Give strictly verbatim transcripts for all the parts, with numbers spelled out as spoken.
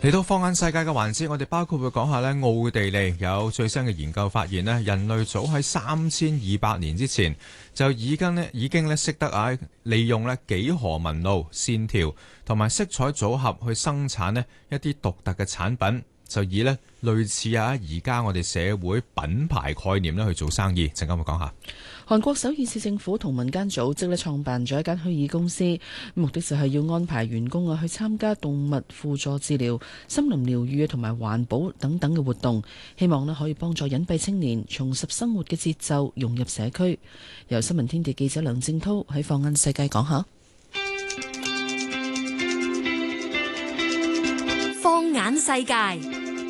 嚟到放眼世界嘅環節，我哋包括會講下咧奧地利有最新嘅研究發現咧，人類早喺三千二百年之前就已經咧已經咧識得啊利用咧幾何紋路、線條同埋色彩組合去生產咧一啲獨特嘅產品，就以咧類似啊而家我哋社會品牌概念咧去做生意。陣間會講下。 韓國首爾市政府同民間組織咧創辦咗一間虛擬公司，目的就係要安排員工啊去參加動物輔助治療、森林療愈同埋環保等等嘅活動，希望咧可以幫助隱蔽青年重拾生活嘅節奏，融入社區。由新聞天地記者梁正濤喺放眼世界講下。 放眼世界。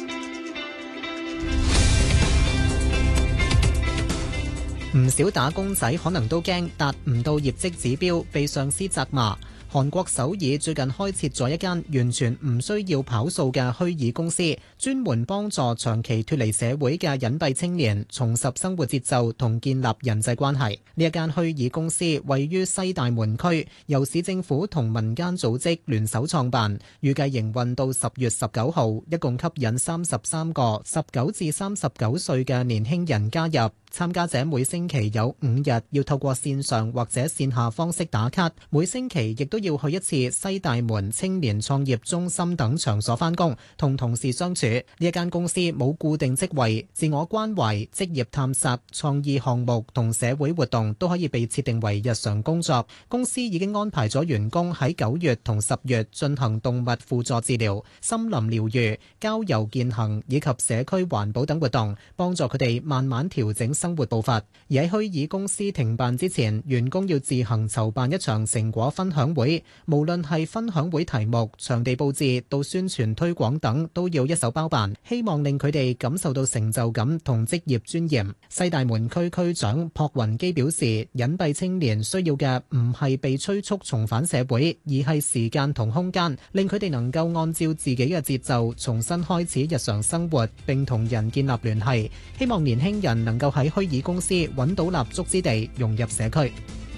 唔少打工仔可能都驚達唔到業績指標，被上司責罵。韓國首爾最近開設咗一間完全唔需要跑數嘅虛擬公司，專門幫助長期脫離社會嘅隱蔽青年重拾生活節奏同建立人際關係。呢一間虛擬公司位於西大門區，由市政府同民間組織聯手創辦，預計營運到十月十九號，一共吸引三十三個十九至三十九歲嘅年輕人加入。參加者每星期有五日要透過線上或者線下方式打卡，每星期亦都要去一次西大門青年創業中心等場所返工，同同事相處。呢一間公司冇固定職位，自我關懷、職業探索、創意項目同社會活動都可以被設定為日常工作。公司已經安排咗員工喺九月同十月進行動物輔助治療、森林療愈、郊遊健行以及社區環保等活動，幫助佢哋慢慢調整生活步伐。而喺虛擬公司停辦之前，員工要自行籌辦一場成果分享會，無論係分享會題目、場地佈置到宣傳推廣等，都要一手包辦，希望令佢哋感受到成就感同職業尊嚴。西大門區區長朴雲基表示，隱蔽青年需要嘅唔係被催促重返社會，而係時間同空間，令佢哋能夠按照自己嘅節奏重新開始日常生活，並同人建立聯繫。希望年輕人能夠喺虛擬公司揾到立足之地，融入社區。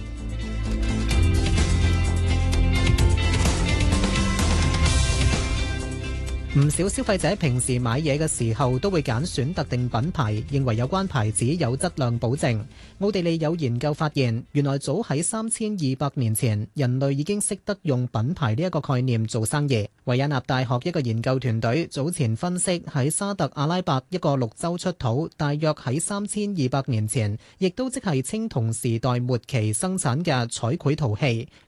唔少消費者平時買嘢嘅時候都會揀選特定品牌，認為有關牌子有質量保證。奧地利有研究發現，原來早喺三千二百年前，人類已經識得用品牌呢一個概念做生意。維也納大學一個研究團隊早前分析，喺沙特阿拉伯一個綠洲出土，大約喺三千二百年前，亦都即係青銅時代末期生產嘅彩繪陶器。